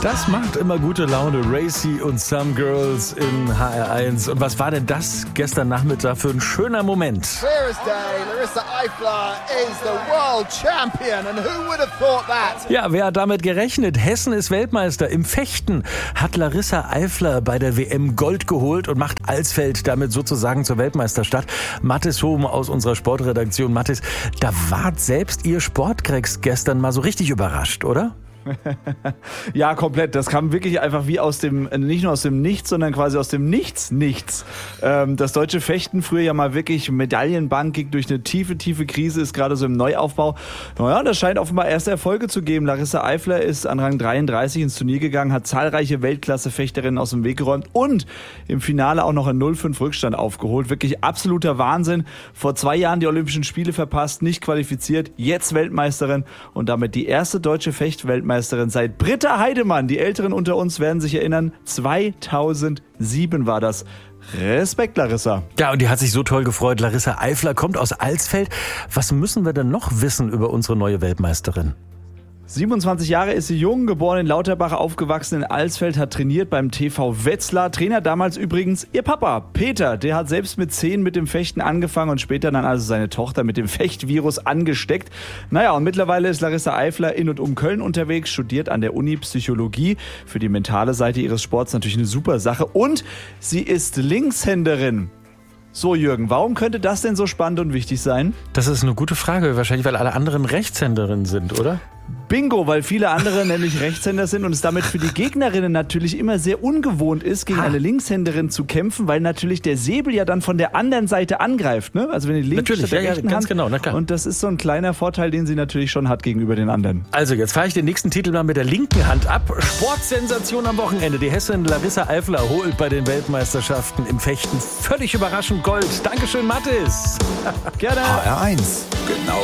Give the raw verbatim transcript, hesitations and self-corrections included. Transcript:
Das macht immer gute Laune. Racy und Some Girls in H R eins. Und was war denn das gestern Nachmittag für ein schöner Moment? Clear as day, Larissa Eifler is the world champion. And who would have thought that? Ja, wer hat damit gerechnet? Hessen ist Weltmeister. Im Fechten hat Larissa Eifler bei der W M Gold geholt und macht Alsfeld damit sozusagen zur Weltmeisterstadt. Mathis Hohm aus unserer Sportredaktion. Mathis, da wart selbst ihr Sportkrecks gestern mal so richtig überrascht, oder? Ja, komplett. Das kam wirklich einfach wie aus dem, nicht nur aus dem Nichts, sondern quasi aus dem Nichts, Nichts. Ähm, das deutsche Fechten, früher ja mal wirklich medaillenbankig durch eine tiefe, tiefe Krise, ist gerade so im Neuaufbau. Naja, das scheint offenbar erste Erfolge zu geben. Larissa Eifler ist an Rang dreiunddreißig ins Turnier gegangen, hat zahlreiche Weltklasse-Fechterinnen aus dem Weg geräumt und im Finale auch noch einen null fünf Rückstand aufgeholt. Wirklich absoluter Wahnsinn. Vor zwei Jahren die Olympischen Spiele verpasst, nicht qualifiziert, jetzt Weltmeisterin und damit die erste deutsche Fechtweltmeisterin seit Britta Heidemann. Die Älteren unter uns werden sich erinnern, zweitausendsieben war das. Respekt, Larissa. Ja, und die hat sich so toll gefreut. Larissa Eifler kommt aus Alsfeld. Was müssen wir denn noch wissen über unsere neue Weltmeisterin? siebenundzwanzig Jahre ist sie jung, geboren in Lauterbach, aufgewachsen in Alsfeld, hat trainiert beim T V Wetzlar. Trainer damals übrigens ihr Papa, Peter. Der hat selbst mit zehn mit dem Fechten angefangen und später dann also seine Tochter mit dem Fechtvirus angesteckt. Naja, und mittlerweile ist Larissa Eifler in und um Köln unterwegs, studiert an der Uni Psychologie. Für die mentale Seite ihres Sports natürlich eine super Sache. Und sie ist Linkshänderin. So, Jürgen, warum könnte das denn so spannend und wichtig sein? Das ist eine gute Frage. Wahrscheinlich, weil alle anderen Rechtshänderinnen sind, oder? Bingo, weil viele andere nämlich Rechtshänder sind und es damit für die Gegnerinnen natürlich immer sehr ungewohnt ist, gegen ha. eine Linkshänderin zu kämpfen, weil natürlich der Säbel ja dann von der anderen Seite angreift, ne? Also wenn die linke natürlich, statt der ja, rechten ja, ganz Hand. genau, na klar. Und das ist so ein kleiner Vorteil, den sie natürlich schon hat gegenüber den anderen. Also jetzt fahre ich den nächsten Titel mal mit der linken Hand ab. Sportsensation am Wochenende. Die Hessin Larissa Eifler holt bei den Weltmeisterschaften im Fechten völlig überraschend Gold. Dankeschön, Mathis. Gerne. H R eins. Genau